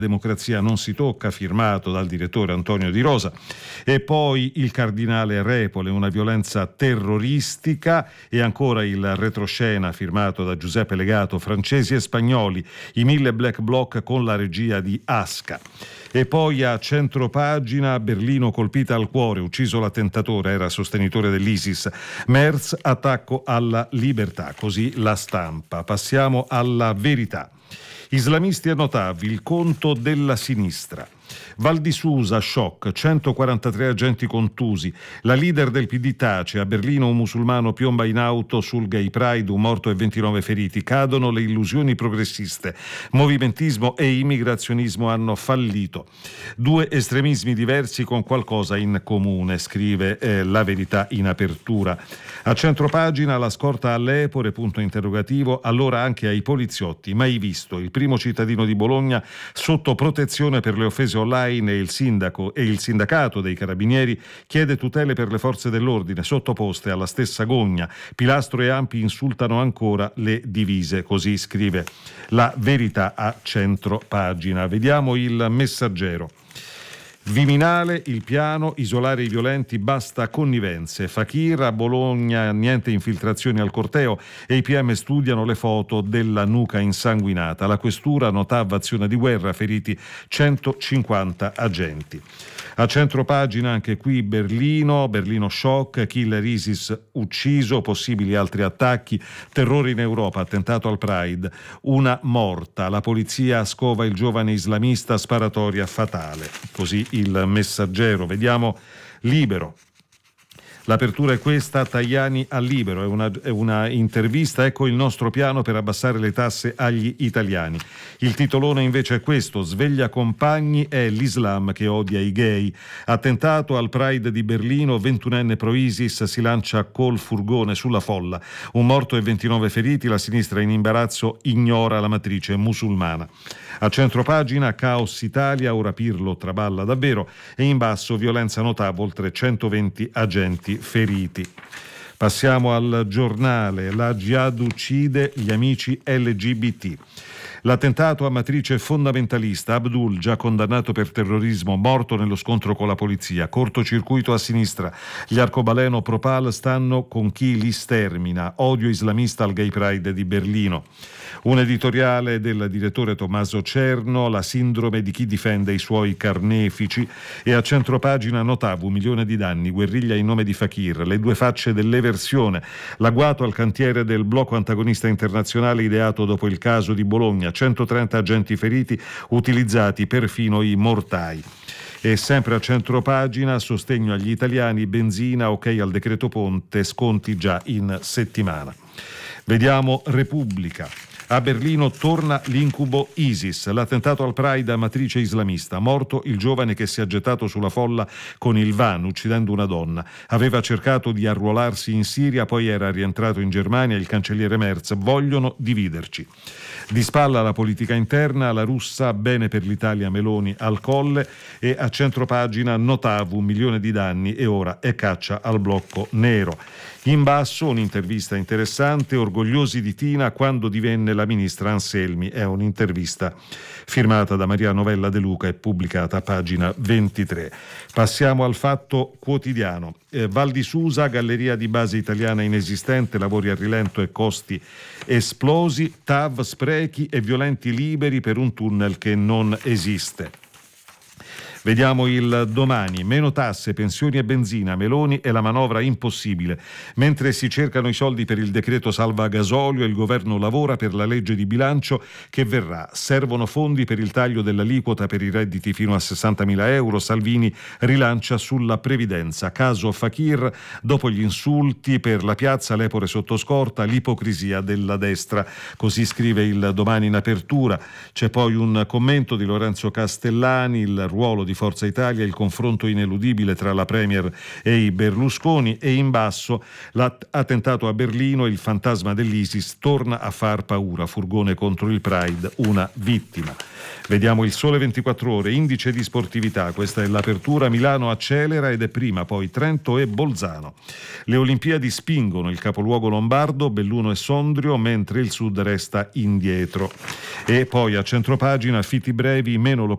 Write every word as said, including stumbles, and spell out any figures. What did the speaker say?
Democrazia non si tocca, firmato dal direttore Antonio Di Rosa. E poi il cardinale Repole, una violenza terroristica, e ancora il retroscena firmato da Giuseppe Legato, francesi e spagnoli, i mille black bloc con la regia di Asca. E poi a centropagina, Berlino colpita al cuore, ucciso l'attentatore, era sostenitore dell'ISIS. Merz, attacco alla libertà, così La Stampa. Passiamo alla Verità. Islamisti a Notav, il conto della sinistra. Val di Susa, shock, centoquarantatré agenti contusi. La leader del P D tace, a Berlino un musulmano piomba in auto sul Gay Pride, un morto e ventinove feriti. Cadono le illusioni progressiste. Movimentismo e immigrazionismo hanno fallito. Due estremismi diversi con qualcosa in comune, scrive eh, La Verità in apertura. A centropagina, la scorta all'Epore, punto interrogativo, allora anche ai poliziotti. Mai visto, il primo cittadino di Bologna sotto protezione per le offese online, e il sindaco e il sindacato dei carabinieri chiede tutele per le forze dell'ordine sottoposte alla stessa gogna. Pilastro e Ampi insultano ancora le divise, così scrive La Verità a centropagina. Vediamo il Messaggero. Viminale, il piano, isolare i violenti, basta connivenze. Fakir, a Bologna niente infiltrazioni al corteo e i P M studiano le foto della nuca insanguinata. La questura, Notav, azione di guerra, feriti centocinquanta agenti. A centropagina anche qui Berlino, Berlino shock, killer ISIS ucciso, possibili altri attacchi, terrore in Europa, attentato al Pride, una morta, la polizia scova il giovane islamista, sparatoria fatale. Così il Messaggero. Vediamo Libero. L'apertura è questa, Tajani a Libero, è una, è una intervista, ecco il nostro piano per abbassare le tasse agli italiani. Il titolone invece è questo, sveglia compagni, è l'Islam che odia i gay. Attentato al Pride di Berlino, ventunenne pro ISIS si lancia col furgone sulla folla. Un morto e ventinove feriti, la sinistra in imbarazzo ignora la matrice musulmana. A centropagina, caos Italia, ora Pirlo traballa davvero, e in basso violenza notevole, oltre centoventi agenti feriti. Passiamo al Giornale. La Jihad uccide gli amici L G B T. L'attentato a matrice fondamentalista, Abdul, già condannato per terrorismo, morto nello scontro con la polizia. Cortocircuito a sinistra. Gli arcobaleno Propal stanno con chi li stermina. Odio islamista al Gay Pride di Berlino. Un editoriale del direttore Tommaso Cerno, la sindrome di chi difende i suoi carnefici. E a centropagina, Notav, un milione di danni, guerriglia in nome di Fakir, le due facce dell'eversione, l'agguato al cantiere del blocco antagonista internazionale ideato dopo il caso di Bologna, centotrenta agenti feriti, utilizzati perfino i mortai. E sempre a centropagina, sostegno agli italiani, benzina, ok al decreto ponte, sconti già in settimana. Vediamo Repubblica. A Berlino torna l'incubo ISIS, l'attentato al Pride a matrice islamista, morto il giovane che si è gettato sulla folla con il van uccidendo una donna. Aveva cercato di arruolarsi in Siria, poi era rientrato in Germania, il cancelliere Merz, vogliono dividerci. Di spalla la politica interna, la russa, bene per l'Italia Meloni al colle, e a centropagina Notav, un milione di danni e ora è caccia al blocco nero. In basso un'intervista interessante, orgogliosi di Tina quando divenne la ministra Anselmi, è un'intervista firmata da Maria Novella De Luca e pubblicata a pagina ventitré. Passiamo al Fatto Quotidiano. Eh, Val di Susa, galleria di base italiana inesistente, lavori a rilento e costi esplosi, T A V, sprechi e violenti liberi per un tunnel che non esiste. Vediamo il Domani. Meno tasse, pensioni e benzina, Meloni e la manovra impossibile. Mentre si cercano i soldi per il decreto salva gasolio, il governo lavora per la legge di bilancio che verrà. Servono fondi per il taglio dell'aliquota per i redditi fino a sessantamila euro. Salvini rilancia sulla previdenza. Caso Fakir, dopo gli insulti per la piazza, l'Epore sotto scorta, l'ipocrisia della destra. Così scrive il Domani in apertura. C'è poi un commento di Lorenzo Castellani, il ruolo di di Forza Italia, il confronto ineludibile tra la Premier e i Berlusconi, e in basso l'attentato a Berlino, il fantasma dell'ISIS torna a far paura, furgone contro il Pride, una vittima. Vediamo il Sole ventiquattro Ore, indice di sportività, questa è l'apertura, Milano accelera ed è prima, poi Trento e Bolzano. Le Olimpiadi spingono il capoluogo lombardo, Belluno e Sondrio, mentre il Sud resta indietro. E poi a centropagina, affitti brevi, meno